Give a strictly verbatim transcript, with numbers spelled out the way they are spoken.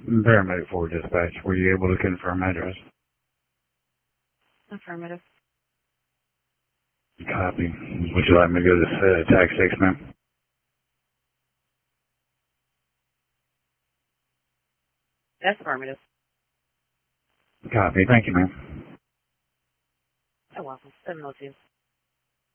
Paramedic four dispatch. Were you able to confirm address? Affirmative. Copy. Would you like me to go to uh, tax six, ma'am? That's affirmative. Copy. Thank you, ma'am. You're welcome. seven oh two.